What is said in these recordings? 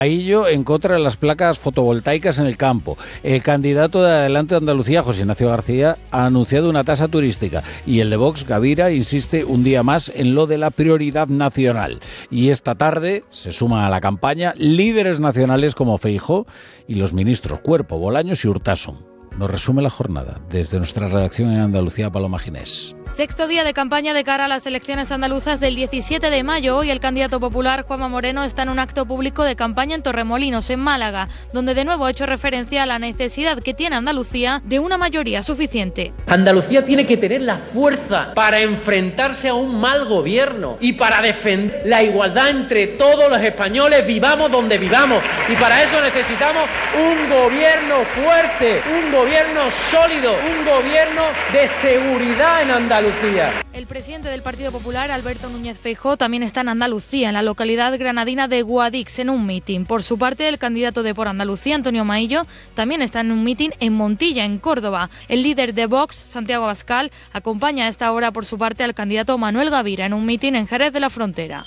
Ahillo en contra de las placas fotovoltaicas en el campo. El candidato de Adelante Andalucía, José Ignacio García, ha anunciado una tasa turística. Y el de Vox, Gavira, insiste un día más en lo de la prioridad nacional. Y esta tarde se suman a la campaña líderes nacionales como Feijóo y los ministros Cuerpo, Bolaños y Urtasun. Nos resume la jornada desde nuestra redacción en Andalucía, Paloma Ginés. Sexto día de campaña de cara a las elecciones andaluzas del 17 de mayo. Hoy el candidato popular, Juanma Moreno, está en un acto público de campaña en Torremolinos, en Málaga, donde de nuevo ha hecho referencia a la necesidad que tiene Andalucía de una mayoría suficiente. Andalucía tiene que tener la fuerza para enfrentarse a un mal gobierno y para defender la igualdad entre todos los españoles, vivamos donde vivamos. Y para eso necesitamos un gobierno fuerte, un gobierno sólido, un gobierno de seguridad en Andalucía. El presidente del Partido Popular, Alberto Núñez Feijóo, también está en Andalucía, en la localidad granadina de Guadix, en un mitin. Por su parte, el candidato de Por Andalucía, Antonio Maillo, también está en un mitin en Montilla, en Córdoba. El líder de Vox, Santiago Abascal, acompaña a esta hora por su parte al candidato Manuel Gavira en un mitin en Jerez de la Frontera.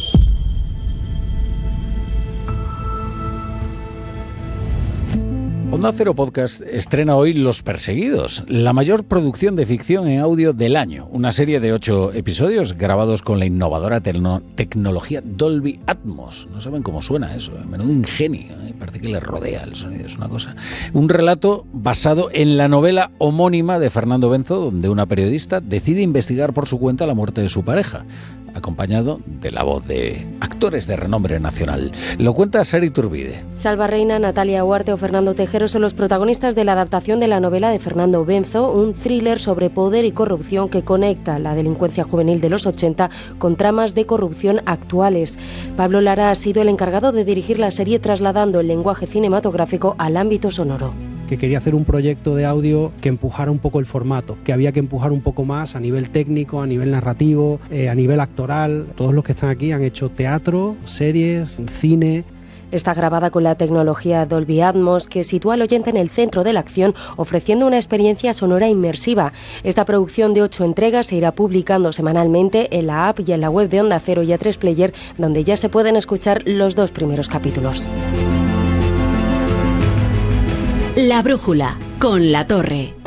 Onda Cero Podcast estrena hoy Los Perseguidos, la mayor producción de ficción en audio del año. Una serie de 8 episodios grabados con la innovadora tecnología Dolby Atmos. No saben cómo suena eso, menudo ingenio, parece que les rodea el sonido, es una cosa. Un relato basado en la novela homónima de Fernando Benzo, donde una periodista decide investigar por su cuenta la muerte de su pareja, acompañado de la voz de actores de renombre nacional. Lo cuenta Sara Iturbide. Salva Reina, Natalia Huarte o Fernando Tejero son los protagonistas de la adaptación de la novela de Fernando Benzo, un thriller sobre poder y corrupción que conecta la delincuencia juvenil de los 80 con tramas de corrupción actuales. Pablo Lara ha sido el encargado de dirigir la serie trasladando el lenguaje cinematográfico al ámbito sonoro. Que quería hacer un proyecto de audio que empujara un poco el formato, que había que empujar un poco más a nivel técnico, a nivel narrativo, a nivel actoral. Todos los que están aquí han hecho teatro, series, cine. Está grabada con la tecnología Dolby Atmos, que sitúa al oyente en el centro de la acción, ofreciendo una experiencia sonora inmersiva. Esta producción de 8 entregas se irá publicando semanalmente en la app y en la web de Onda Cero y A3 Player, donde ya se pueden escuchar los 2 primeros capítulos. La Brújula, con La Torre.